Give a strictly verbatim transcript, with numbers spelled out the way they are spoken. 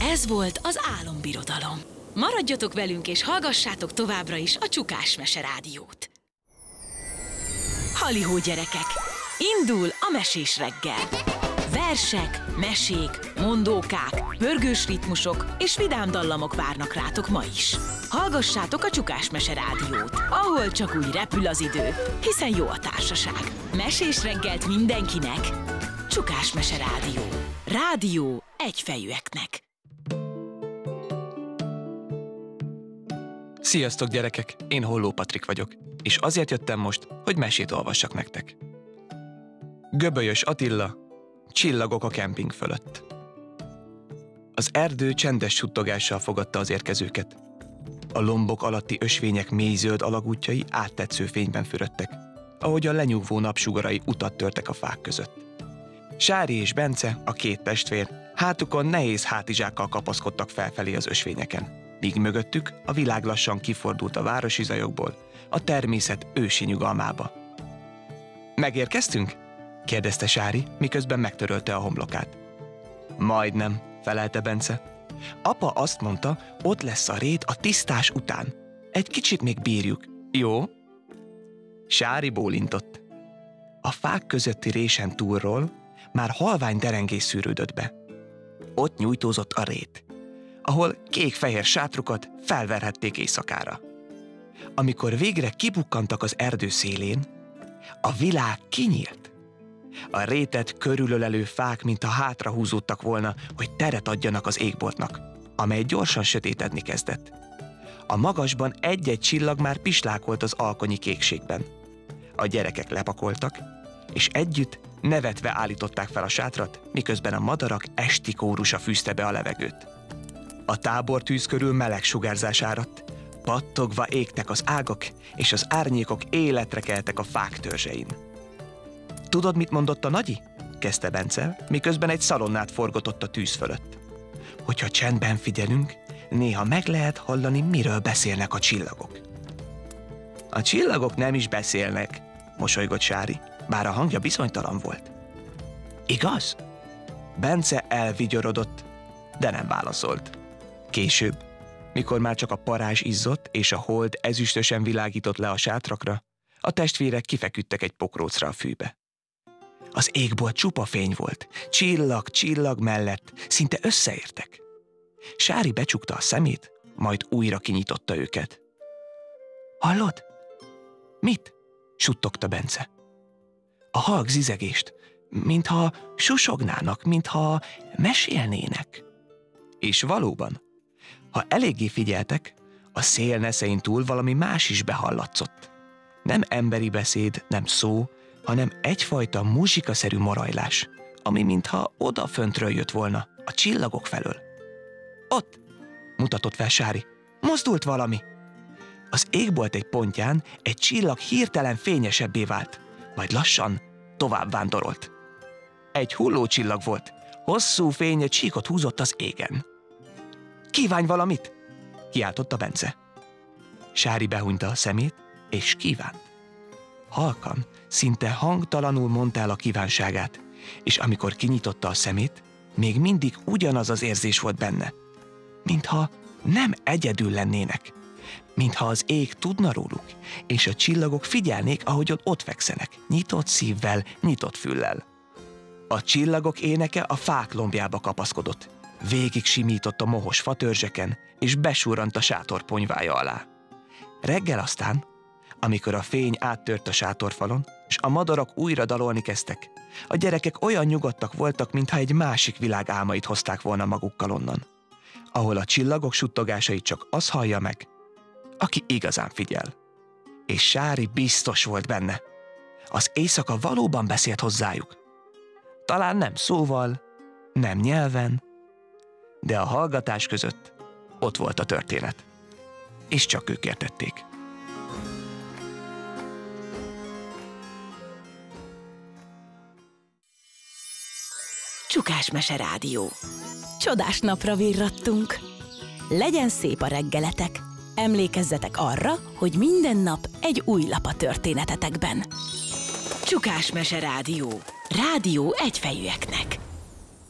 Ez volt az Álombirodalom. Maradjatok velünk és hallgassátok továbbra is a Csukás Mese Rádiót. Halihó gyerekek! Indul a mesés reggel! Versek, mesék, mondókák, pörgős ritmusok és vidám dallamok várnak rátok ma is. Hallgassátok a Csukás Mese Rádiót, ahol csak úgy repül az idő, hiszen jó a társaság. Mesés reggelt mindenkinek! Csukás Mese Rádió. Rádió egyfejűeknek. Sziasztok gyerekek, én Holló Patrik vagyok, és azért jöttem most, hogy mesét olvassak nektek. Göbölyös Attila, Csillagok a kemping fölött. Az erdő csendes suttogással fogadta az érkezőket. A lombok alatti ösvények mélyzöld alagútjai áttetsző fényben fürödtek, ahogy a lenyugvó napsugarai utat törtek a fák között. Sári és Bence, a két testvér, hátukon nehéz hátizsákkal kapaszkodtak felfelé az ösvényeken, míg mögöttük a világ lassan kifordult a városi zajokból, a természet ősi nyugalmába. Megérkeztünk? kérdezte Sári, miközben megtörölte a homlokát. Majdnem, felelte Bence. Apa azt mondta, ott lesz a rét a tisztás után. Egy kicsit még bírjuk, jó? Sári bólintott. A fák közötti résen túlról már halvány derengés szűrődött be. Ott nyújtózott a rét, ahol kék-fehér sátrukat felverhették éjszakára. Amikor végre kibukkantak az erdő szélén, a világ kinyílt. A rétet körülölelő fák, mintha hátrahúzódtak volna, hogy teret adjanak az égboltnak, amely gyorsan sötétedni kezdett. A magasban egy-egy csillag már pislákolt az alkonyi kékségben. A gyerekek lepakoltak, és együtt nevetve állították fel a sátrat, miközben a madarak esti kórusa fűzte be a levegőt. A tábortűz körül meleg sugárzás áradt, pattogva égtek az ágak, és az árnyékok életre keltek a fák törzsein. Tudod, mit mondott a nagyi? Kezdte Bence, miközben egy szalonnát forgatott a tűz fölött. Hogyha csendben figyelünk, néha meg lehet hallani, miről beszélnek a csillagok. A csillagok nem is beszélnek, mosolygott Sári, bár a hangja bizonytalan volt. Igaz? Bence elvigyorodott, de nem válaszolt. Később, mikor már csak a parázs izzott, és a hold ezüstösen világított le a sátrakra, a testvérek kifeküdtek egy pokrócra a fűbe. Az égbolt csupa fény volt, csillag, csillag mellett, szinte összeértek. Sári becsukta a szemét, majd újra kinyitotta őket. Hallod? Mit? Suttogta Bence. A halk zizegést, mintha susognának, mintha mesélnének. És valóban, ha eléggé figyeltek, a szél neszein túl valami más is behallatszott. Nem emberi beszéd, nem szó, hanem egyfajta muzsikaszerű morajlás, ami mintha odaföntről jött volna, a csillagok felől. Ott, mutatott fel Sári, mozdult valami. Az égbolt egy pontján egy csillag hirtelen fényesebbé vált, majd lassan tovább vándorolt. Egy hullócsillag volt, hosszú fénye csíkot húzott az égen. Kívánj valamit? Kiáltotta Bence. Sári behunyta a szemét, és kívánt. Halkan, szinte hangtalanul mondta el a kívánságát, és amikor kinyitotta a szemét, még mindig ugyanaz az érzés volt benne, mintha nem egyedül lennének, mintha az ég tudna róluk, és a csillagok figyelnék, ahogyan ott fekszenek, nyitott szívvel, nyitott füllel. A csillagok éneke a fák lombjába kapaszkodott, végig simított a mohos fatörzseken, és besurrant a sátor ponyvája alá. Reggel aztán, amikor a fény áttört a sátorfalon, és a madarak újra dalolni kezdtek, a gyerekek olyan nyugodtak voltak, mintha egy másik világ álmait hozták volna magukkal onnan, ahol a csillagok suttogásait csak az hallja meg, aki igazán figyel. És Sári biztos volt benne. Az éjszaka valóban beszélt hozzájuk. Talán nem szóval, nem nyelven, de a hallgatás között ott volt a történet. És csak ők értették. Csukás Mese Rádió. Csodás napra virrattunk. Legyen szép a reggeletek. Emlékezzetek arra, hogy minden nap egy új lap a történetetekben. Csukás Mese Rádió. Rádió egyfejűeknek.